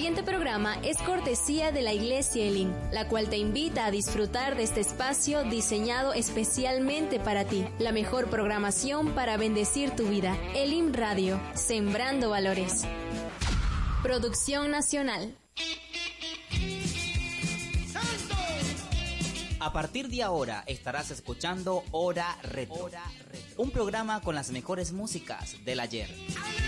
siguiente programa es cortesía de la Iglesia Elim, la cual te invita a disfrutar de este espacio diseñado especialmente para ti. La mejor programación para bendecir tu vida. Elim Radio, sembrando valores. Producción nacional. A partir de ahora estarás escuchando Hora Retro, un programa con las mejores músicas del ayer.